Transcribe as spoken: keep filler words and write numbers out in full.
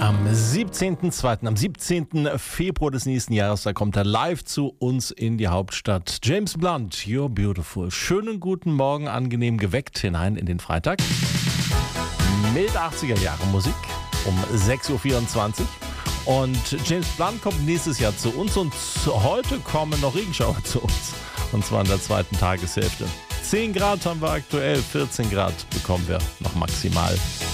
Am siebzehnten zweiten, am siebzehnten Februar des nächsten Jahres, da kommt er live zu uns in die Hauptstadt. James Blunt, You're Beautiful. Schönen guten Morgen, angenehm geweckt hinein in den Freitag. Mit achtziger Jahre Musik um sechs Uhr vierundzwanzig. Und James Blunt kommt nächstes Jahr zu uns und heute kommen noch Regenschauer zu uns. Und zwar in der zweiten Tageshälfte. zehn Grad haben wir aktuell, vierzehn Grad bekommen wir noch maximal.